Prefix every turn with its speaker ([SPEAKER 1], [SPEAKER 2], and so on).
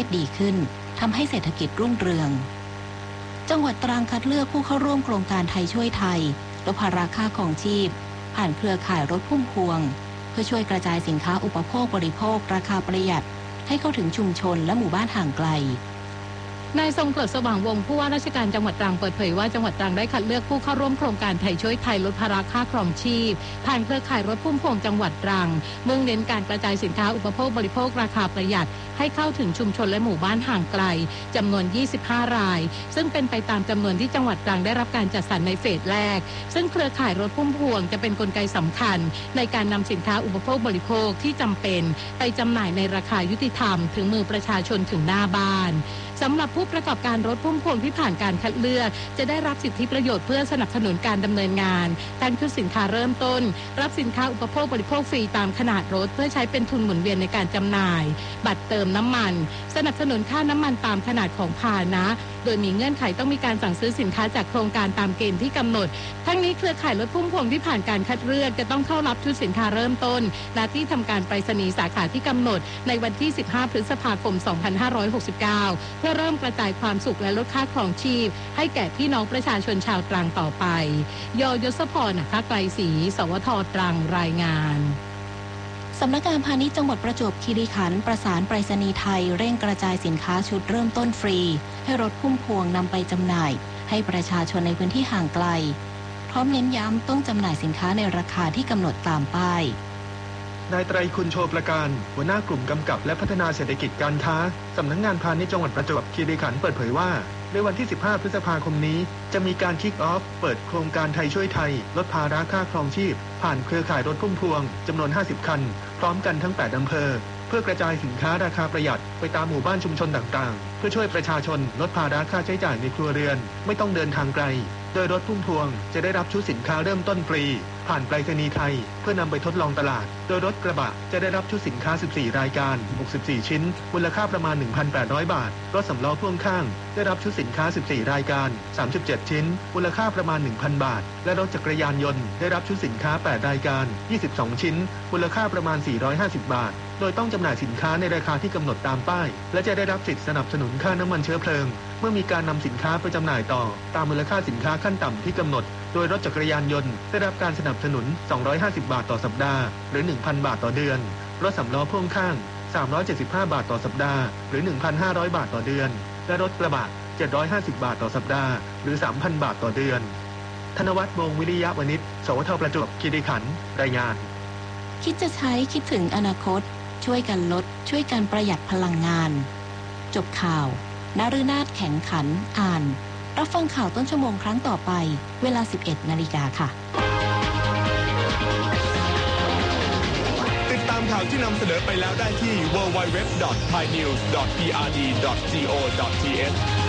[SPEAKER 1] ศดีขึ้นทำให้เศรษฐกิจรุ่งเรืองจังหวัดตรังคัดเลือกผู้เข้าร่วมโครงการไทยช่วยไทยลดภาระค่าครองชีพผ่านเครือข่ายรถพุ่มพวงเพื่อช่วยกระจายสินค้าอุปโภคบริโภคราคาประหยัดให้เข้าถึงชุมชนและหมู่บ้านห่างไกล
[SPEAKER 2] นายทรงเกิดสว่างวงศ์ผู้ว่าราชการจังหวัดตรังเปิดเผยว่าจังหวัดตรังได้คัดเลือกผู้เข้าร่วมโครงการไทยช่วยไทยลดภาระค่าครองชีพผ่านเครือข่ายรถพุ่มพวงจังหวัดตรังมุ่งเน้นการกระจายสินค้าอุปโภคบริโภคราคาประหยัดให้เข้าถึงชุมชนและหมู่บ้านห่างไกลจำนวน25รายซึ่งเป็นไปตามจำนวนที่จังหวัดตรังได้รับการจัดสรรในเฟสแรกซึ่งเครือข่ายรถพุ่มพวงจะเป็นกลไกสำคัญในการนำสินค้าอุปโภคบริโภคที่จำเป็นไปจำหน่ายในราคายุติธรรมถึงมือประชาชนถึงหน้าบ้านสำหรับผู้ประกอบการรถพุ่มพวงที่ผ่านการคัดเลือกจะได้รับสิทธิประโยชน์เพื่อสนับสนุนการดำเนินงานทั้งชุดสินค้าเริ่มต้นรับสินค้าอุปโภคบริโภคฟรีตามขนาดรถเพื่อใช้เป็นทุนหมุนเวียนในการจำหน่ายบัตรเติมน้ำมันสนับสนุนค่าน้ำมันตามขนาดของพาหนะโดยมีเงื่อนไขต้องมีการสั่งซื้อสินค้าจากโครงการตามเกณฑ์ที่กำหนดทั้งนี้เครือข่ายรถพุ่มพวงที่ผ่านการคัดเลือกจะต้องเข้ารับชุดสินค้าเริ่มต้นณที่ทำการไปรษณีย์สาขาที่กำหนดในวันที่15พฤษภาคม2569เพื่อเริ่มกระจายความสุขและลดค่าครองชีพให้แก่พี่น้องประชาชนชาวตรังต่อไปยศพร ไกรศรีสวท.ตรังรายงาน
[SPEAKER 1] สำนักงานพาณิชย์จังหวัดประจวบคีรีขันธ์ประสานไปรษณีย์ไทยเร่งกระจายสินค้าชุดเริ่มต้นฟรีให้รถพุ่มพวงนำไปจำหน่ายให้ประชาชนในพื้นที่ห่างไกลพร้อมเน้นย้ำต้องจำหน่ายสินค้าในราคาที่กำหนดตามป้าย
[SPEAKER 3] นายไตรคุณโชประการหัวหน้ากลุ่มกำกับและพัฒนาเศรษฐกิจการค้าสำนักงานพาณิชย์จังหวัดประจวบคีรีขันธ์เปิดเผยว่าในวันที่15พฤษภาคมนี้จะมีการคิกออฟเปิดโครงการไทยช่วยไทยลดภาระค่าครองชีพผ่านเครือข่ายรถพุ่มพวงจำนวน50คันพร้อมกันทั้ง8อำเภอเพื่อกระจายสินค้าราคาประหยัดไปตามหมู่บ้านชุมชนต่างๆเพื่อช่วยประชาชนลดภาระค่าใช้จ่ายในครัวเรือนไม่ต้องเดินทางไกลโดยรถพุ่มพวงจะได้รับชุดสินค้าเริ่มต้นฟรีผ่านไปรษณีย์ไทยเพื่อนำไปทดลองตลาดโดยรถกระบะจะได้รับชุดสินค้า14รายการ64ชิ้นมูลค่าประมาณ 1,800 บาทรถสำล้อพ่วงข้างได้รับชุดสินค้า14รายการ37ชิ้นมูลค่าประมาณ 1,000 บาทและรถจักรยานยนต์ได้รับชุดสินค้า8รายการ22ชิ้นมูลค่าประมาณ450บาทโดยต้องจำหน่ายสินค้าในราคาที่กำหนดตามป้ายและจะได้รับสิทธิสนับสนุนค่าน้ำมันเชื้อเพลิงเมื่อมีการนำสินค้าไปจำหน่ายต่อตามมูลค่าสินค้าขั้นต่ำที่กำหนดโดยรถจักรยานยนต์ได้รับการสนับสนุน250บาทต่อสัปดาห์หรือ 1,000 บาทต่อเดือนรถสำล้อพ่วงข้าง375บาทต่อสัปดาห์หรือ 1,500 บาทต่อเดือนและรถกระบะ750บาทต่อสัปดาห์หรือ 3,000 บาทต่อเดือนธนวัฒน์ วงศ์วิริยะวณิช สวท.ประจวบคีรีขันธ์รายงาน
[SPEAKER 1] คิดจะใช้คิดถึงอนาคตช่วยกันลดช่วยกันประหยัดพลังงานจบข่าวนฤนาถแข็งขันอ่านรับฟังข่าวต้นชั่วโมงครั้งต่อไปเวลา 11 นาฬิกาค่ะ
[SPEAKER 4] ติดตามข่าวที่นำเสนอไปแล้วได้ที่ www.thainews.prd.go.th